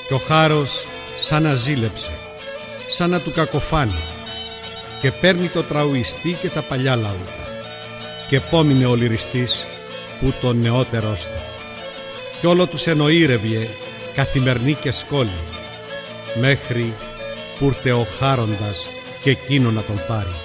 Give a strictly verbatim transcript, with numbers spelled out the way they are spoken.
Κι ο χάρος σαν να ζήλεψε, σαν να του κακοφάνει, και παίρνει το τραουιστή και τα παλιά λαούτα, και πόμινε ο λυριστής που τον νεότερός του, κι όλο τους εννοήρευγε καθημερινή και σκόλη, μέχρι που ήρθε ο χάροντας και εκείνο να τον πάρει.